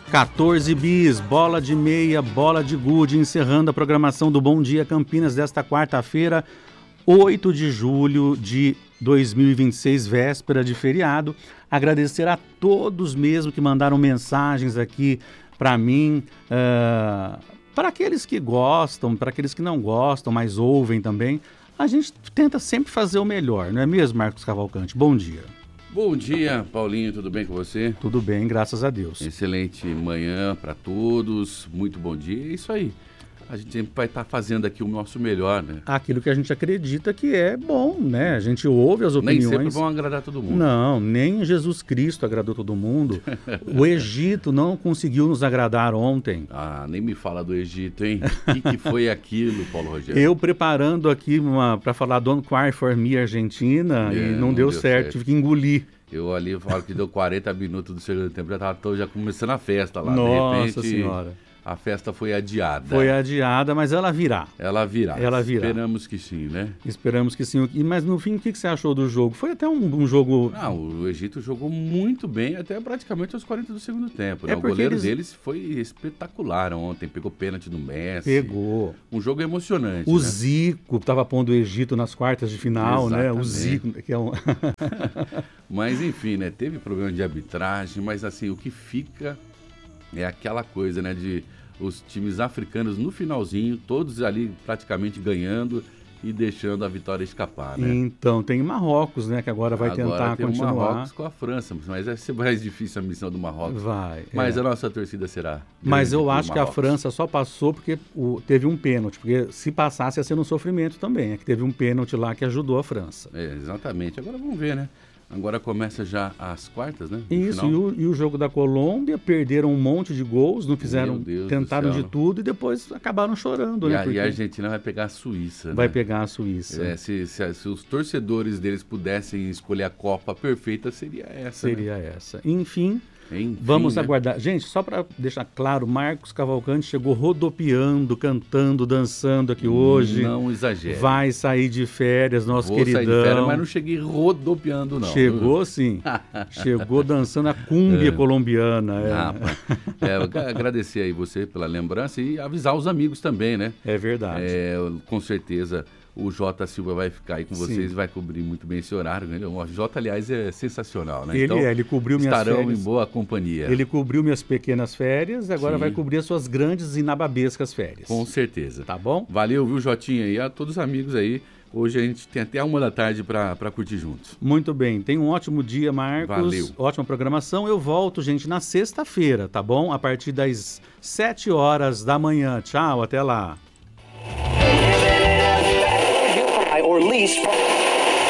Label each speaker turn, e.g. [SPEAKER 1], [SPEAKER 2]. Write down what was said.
[SPEAKER 1] 14 bis, bola de meia, bola de gude, encerrando a programação do Bom Dia Campinas desta quarta-feira, 8 de julho de 2026, véspera de feriado. Agradecer a todos mesmo que mandaram mensagens aqui para mim, para aqueles que gostam, para aqueles que não gostam, mas ouvem também. A gente tenta sempre fazer o melhor, não é mesmo, Marcos Cavalcante? Bom dia.
[SPEAKER 2] Bom dia, Paulinho, tudo bem com você?
[SPEAKER 1] Tudo bem, graças a Deus.
[SPEAKER 2] Excelente manhã para todos, muito bom dia, é isso aí. A gente sempre vai estar fazendo aqui o nosso melhor, né?
[SPEAKER 1] Aquilo que a gente acredita que é bom, né? A gente ouve as opiniões.
[SPEAKER 2] Nem sempre vão agradar todo mundo.
[SPEAKER 1] Não, nem Jesus Cristo agradou todo mundo. O Egito não conseguiu nos agradar ontem.
[SPEAKER 2] Ah, nem me fala do Egito, hein? O que foi aquilo, Paulo Rogério?
[SPEAKER 1] Eu preparando aqui para falar Don't Cry For Me Argentina e não deu certo, tive que engolir.
[SPEAKER 2] Eu ali falo que deu 40 minutos do segundo tempo, já estava começando a festa lá.
[SPEAKER 1] Nossa
[SPEAKER 2] de repente,
[SPEAKER 1] Senhora.
[SPEAKER 2] A festa foi adiada.
[SPEAKER 1] Foi adiada, mas ela virá.
[SPEAKER 2] Ela virá.
[SPEAKER 1] Ela virá.
[SPEAKER 2] Esperamos que sim, né?
[SPEAKER 1] Esperamos que sim. Mas no fim, o que você achou do jogo? Foi até um jogo...
[SPEAKER 2] Não, o Egito jogou muito bem, até praticamente aos 40 do segundo tempo. Né? O goleiro deles foi espetacular ontem, pegou pênalti do Messi.
[SPEAKER 1] Pegou.
[SPEAKER 2] Um jogo emocionante.
[SPEAKER 1] O
[SPEAKER 2] né?
[SPEAKER 1] Zico estava pondo o Egito nas quartas de final,
[SPEAKER 2] exatamente.
[SPEAKER 1] né? O Zico, que é um...
[SPEAKER 2] Mas enfim, né? Teve problema de arbitragem, mas assim, o que fica é aquela coisa, né? De os times africanos no finalzinho, todos ali praticamente ganhando e deixando a vitória escapar, né?
[SPEAKER 1] Então, tem Marrocos, né? Que agora vai tentar
[SPEAKER 2] tem
[SPEAKER 1] continuar.
[SPEAKER 2] O Marrocos com a França, mas vai ser mais difícil a missão do Marrocos.
[SPEAKER 1] Vai.
[SPEAKER 2] Mas a nossa torcida será.
[SPEAKER 1] Mas eu acho que a França só passou porque teve um pênalti, porque se passasse ia ser um sofrimento também. É que teve um pênalti lá que ajudou a França.
[SPEAKER 2] É, exatamente. Agora vamos ver, né? Agora começa já as quartas, né?
[SPEAKER 1] Isso, e o jogo da Colômbia, perderam um monte de gols, não fizeram, tentaram de tudo e depois acabaram chorando, né?
[SPEAKER 2] E a Argentina vai pegar a Suíça, né?
[SPEAKER 1] Vai pegar a Suíça.
[SPEAKER 2] Se os torcedores deles pudessem escolher a Copa perfeita, seria essa.
[SPEAKER 1] Seria essa. Enfim, vamos aguardar. Gente, só para deixar claro, Marcos Cavalcante chegou rodopiando, cantando, dançando aqui hoje.
[SPEAKER 2] Não exagere.
[SPEAKER 1] Vai sair de férias, nosso queridão.
[SPEAKER 2] Vou sair de férias, mas não cheguei rodopiando, não.
[SPEAKER 1] Chegou sim. Chegou dançando a cúmbia colombiana.
[SPEAKER 2] Agradecer aí você pela lembrança e avisar os amigos também, né?
[SPEAKER 1] É verdade.
[SPEAKER 2] Com certeza o Jota Silva vai ficar aí com vocês e vai cobrir muito bem esse horário. O Jota, aliás, é sensacional, né?
[SPEAKER 1] Ele cobriu minhas férias.
[SPEAKER 2] Estarão em boa companhia.
[SPEAKER 1] Ele cobriu minhas pequenas férias, agora vai cobrir as suas grandes e inababescas férias.
[SPEAKER 2] Com certeza.
[SPEAKER 1] Tá bom?
[SPEAKER 2] Valeu, viu, Jotinha? E a todos os amigos aí. Hoje a gente tem até 1 da tarde para curtir juntos.
[SPEAKER 1] Muito bem. Tenha um ótimo dia, Marcos.
[SPEAKER 2] Valeu.
[SPEAKER 1] Ótima programação. Eu volto, gente, na sexta-feira, tá bom? A partir das 7 horas da manhã. Tchau, até lá. Or least